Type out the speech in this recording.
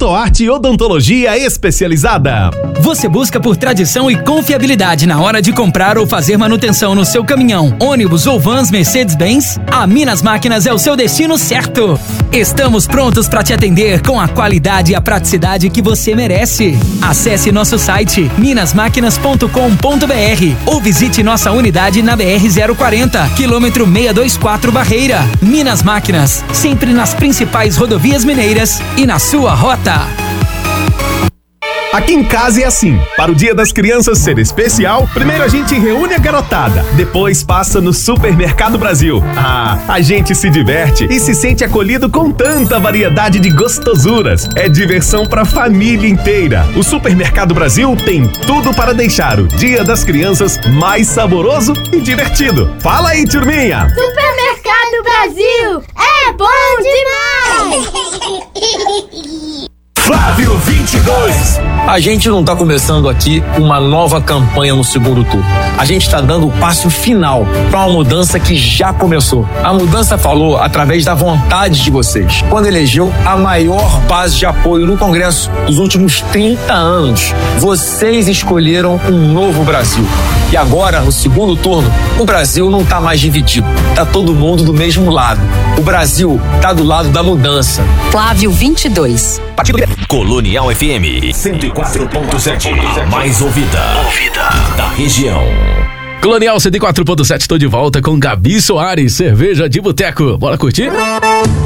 Odontoarte Odontologia Especializada. Você busca por tradição e confiabilidade na hora de comprar ou fazer manutenção no seu caminhão, ônibus ou vans Mercedes-Benz? A Minas Máquinas é o seu destino certo. Estamos prontos para te atender com a qualidade e a praticidade que você merece. Acesse nosso site minasmáquinas.com.br ou visite nossa unidade na BR-040, quilômetro 624 Barreira. Minas Máquinas, sempre nas principais rodovias mineiras e na sua rota. Aqui em casa é assim, para o Dia das Crianças ser especial, primeiro a gente reúne a garotada, depois passa no Supermercado Brasil. A gente se diverte e se sente acolhido com tanta variedade de gostosuras. É diversão pra família inteira. O Supermercado Brasil tem tudo para deixar o Dia das Crianças mais saboroso e divertido. Fala aí, turminha! Supermercado Brasil é bom demais! Flávio 22. A gente não está começando aqui uma nova campanha no segundo turno. A gente está dando o passo final para uma mudança que já começou. A mudança falou através da vontade de vocês, quando elegeu a maior base de apoio no Congresso dos últimos 30 anos. Vocês escolheram um novo Brasil. E agora, no segundo turno, o Brasil não está mais dividido. Tá todo mundo do mesmo lado. O Brasil tá do lado da mudança. Flávio 22. Colonial FM 104.7, mais ouvida da região. Colonial 104.7, tô de volta com Gabi Soares, cerveja de boteco. Bora curtir?